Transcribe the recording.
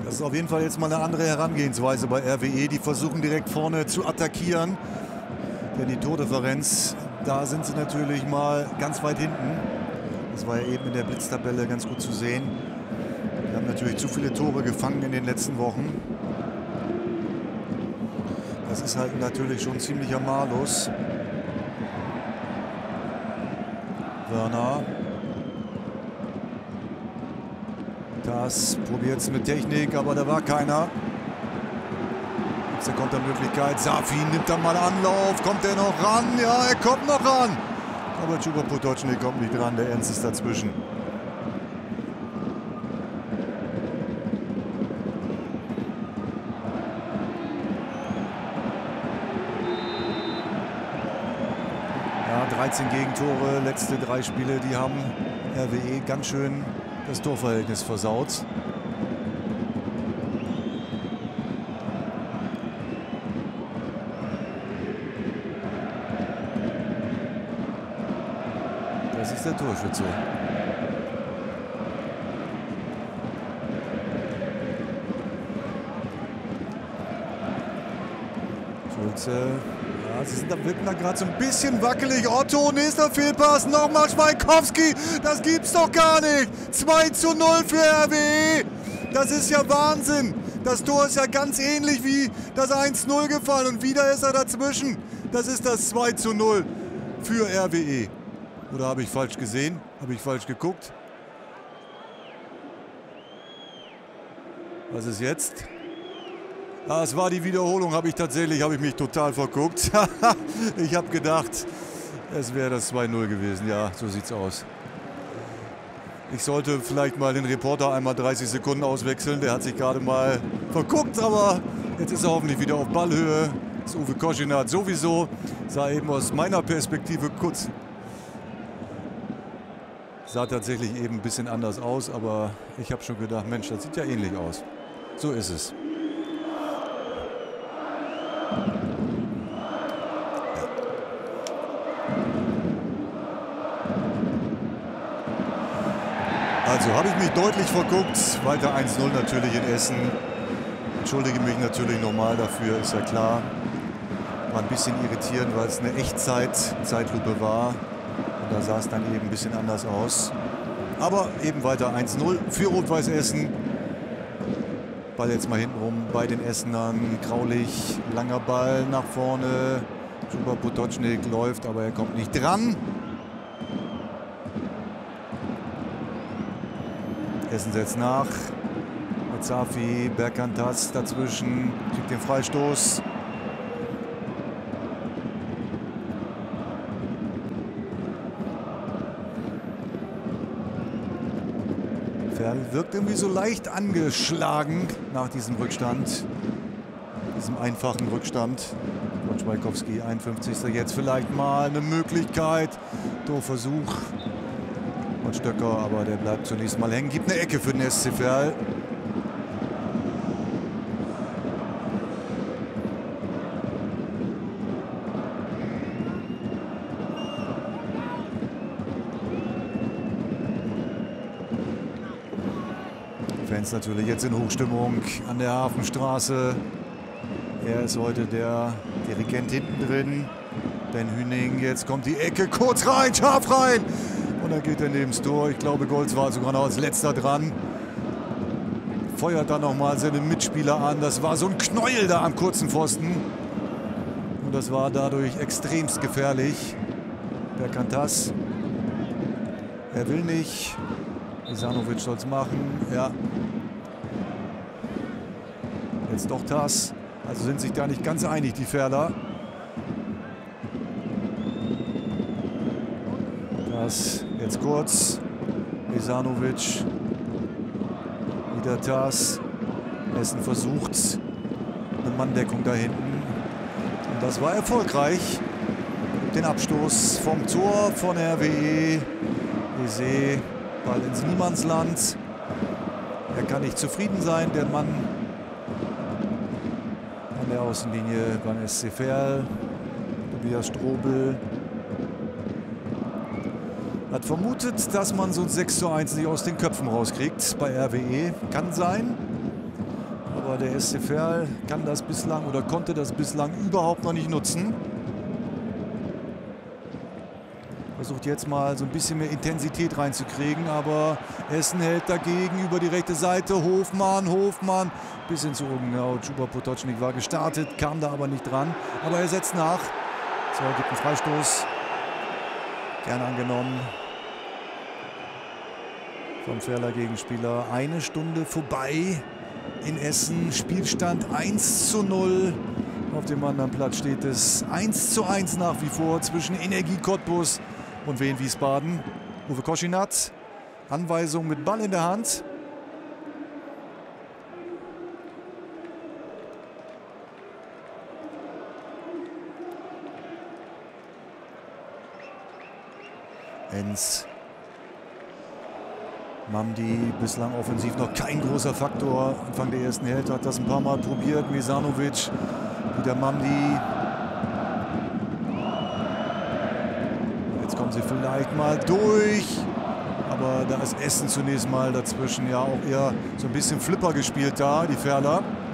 Das ist auf jeden Fall jetzt mal eine andere Herangehensweise bei RWE. Die versuchen direkt vorne zu attackieren. Denn die Tordifferenz, da sind sie natürlich mal ganz weit hinten. Das war ja eben in der Blitztabelle ganz gut zu sehen. Wir haben natürlich zu viele Tore gefangen in den letzten Wochen. Das ist halt natürlich schon ein ziemlicher Malus. Werner. Das probiert es mit Technik, aber da war keiner. Gibt es eine Kontermöglichkeit. Safi nimmt dann mal Anlauf. Kommt er noch ran? Ja, er kommt noch ran. Aber Chuba Potočnik kommt nicht dran. Der Ernst ist dazwischen. Ja, 13 Gegentore. Letzte 3 Spiele, die haben RWE ganz schön das Torverhältnis versaut. Das ist der Torschütze. Schulze. Ja, sie sind da, wirken da gerade so ein bisschen wackelig. Otto, nächster Fehlpass. Nochmal Schweikowski. Das gibt's doch gar nicht. 2:0 für RWE. Das ist ja Wahnsinn. Das Tor ist ja ganz ähnlich wie das 1:0 gefallen. Und wieder ist er dazwischen. Das ist das 2:0 für RWE. Oder habe ich falsch gesehen? Habe ich falsch geguckt? Was ist jetzt? Ah, es war die Wiederholung, habe ich mich total verguckt. Ich habe gedacht, es wäre das 2:0 gewesen. Ja, so sieht's aus. Ich sollte vielleicht mal den Reporter einmal 30 Sekunden auswechseln. Der hat sich gerade mal verguckt, aber jetzt ist er hoffentlich wieder auf Ballhöhe. Das Uwe Koschinat sowieso. Sah eben aus meiner Perspektive kurz. Sah tatsächlich eben ein bisschen anders aus, aber ich habe schon gedacht, Mensch, das sieht ja ähnlich aus. So ist es. Also habe ich mich deutlich verguckt. Weiter 1:0 natürlich in Essen. Entschuldige mich natürlich nochmal dafür, ist ja klar. War ein bisschen irritierend, weil es eine Echtzeit-Zeitlupe war. Und da sah es dann eben ein bisschen anders aus. Aber eben weiter 1:0 für Rot-Weiß Essen. Ball jetzt mal hinten rum bei den Essenern. Graulich, langer Ball nach vorne. Chuba Potočnik läuft, aber er kommt nicht dran. Essen setzt nach. Mit Safi, Berkantas dazwischen. Kriegt den Freistoß. Wirkt irgendwie so leicht angeschlagen nach diesem Rückstand. Diesem einfachen Rückstand. Von Schweikowski, 51. Jetzt vielleicht mal eine Möglichkeit. Torversuch von Stöcker, aber der bleibt zunächst mal hängen. Gibt eine Ecke für den SC Verl. Fans natürlich jetzt in Hochstimmung an der Hafenstraße. Er ist heute der Dirigent hinten drin. Ben Hüning, jetzt kommt die Ecke, kurz rein, scharf rein. Und dann geht er neben das Tor. Ich glaube, Golz war sogar noch als letzter dran. Feuert dann nochmal seine Mitspieler an. Das war so ein Knäuel da am kurzen Pfosten. Und das war dadurch extremst gefährlich. Berkantas. Er will nicht. Isanovic soll es machen. Ja. Jetzt doch Tas. Also sind sich da nicht ganz einig, die Verler. Das jetzt kurz. Isanovic. Wieder Tas. Essen versucht eine Manndeckung da hinten. Und das war erfolgreich. Den Abstoß vom Tor von RWE. Eze. Ball ins Niemandsland. Er kann nicht zufrieden sein, der Mann an der Außenlinie beim SC Verl. Tobias Strobel hat vermutet, dass man so ein 6:1 nicht aus den Köpfen rauskriegt bei RWE. Kann sein. Aber der SC Verl kann das bislang oder konnte das bislang überhaupt noch nicht nutzen. Versucht jetzt mal so ein bisschen mehr Intensität reinzukriegen, aber Essen hält dagegen über die rechte Seite. Hofmann, bis hin zu Ungenau. Chuba Potocznik war gestartet, kam da aber nicht dran. Aber er setzt nach. So, gibt einen Freistoß. Gerne angenommen. Vom Verler Gegenspieler. Eine Stunde vorbei in Essen. Spielstand 1:0. Auf dem anderen Platz steht es 1:1 nach wie vor zwischen Energie Cottbus und Wien Wiesbaden. Uwe Koschinat, Anweisung mit Ball in der Hand. Enz. Mamdi bislang offensiv noch kein großer Faktor. Anfang der ersten Hälfte hat das ein paar Mal probiert. Mesanovic, wieder Mamdi. Jetzt kommen sie vielleicht mal durch. Aber da ist Essen zunächst mal dazwischen. Ja, auch eher so ein bisschen Flipper gespielt da, die Verler.